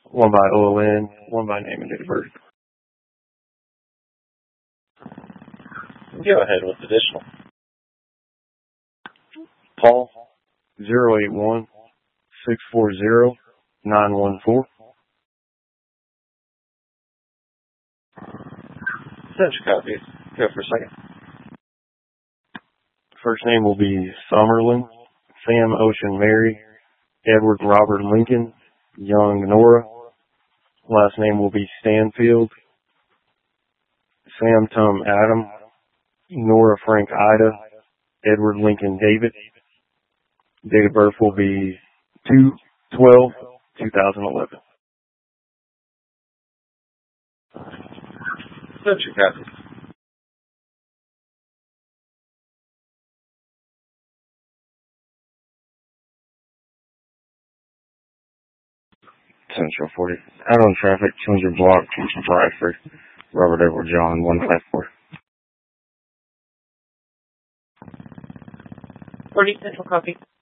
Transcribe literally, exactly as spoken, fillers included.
one by O L N, one by name and date of birth. Go ahead with additional. Paul, zero eight one, six four zero, nine one four. Send your copies. Go for a second. First name will be Summerlin, Sam Ocean Mary, Edward Robert Lincoln, Young Nora. Last name will be Stanfield, Sam Tum Adam, Nora Frank Ida, Edward Lincoln David. Date of birth will be two twelve two thousand eleven. Send your copies. Central forty. Out on traffic, change your block, Bradford, Robert Edward John, one five four. forty Central copy.